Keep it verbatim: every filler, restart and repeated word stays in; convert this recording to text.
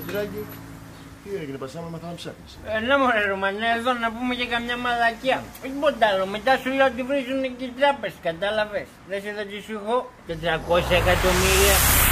Δημητράκη, τι έγινε, πασάμε, μαθα να ψάχνεις. Ε, να μωρέ Ρωμανέ, εδώ να πούμε και καμιά μαλακιά. Τίποτα άλλο, μετά σου λέω ότι βρίζουν και οι τράπεζες, κατάλαβες. Δεν σε θα τι σου έχω, τετρακόσια εκατομμύρια.